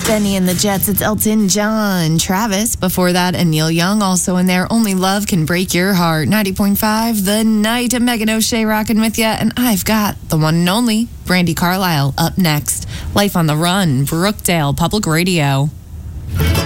Benny and the Jets, it's Elton John. Travis, before that, and Neil Young also in there. Only Love Can Break Your Heart. 90.5, The Night. I'm Megan O'Shea rocking with you, and I've got the one and only Brandi Carlile up next. Life on the Run, Brookdale Public Radio.